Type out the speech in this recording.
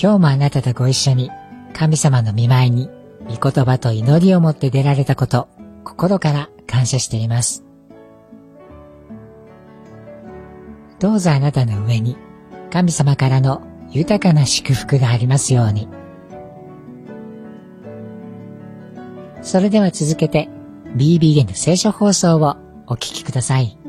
今日もあなたとご一緒に神様の御前に御言葉と祈りを持って出られたこと、心から感謝しています。どうぞあなたの上に神様からの豊かな祝福がありますように。それでは続けて BBN 聖書放送をお聞きください。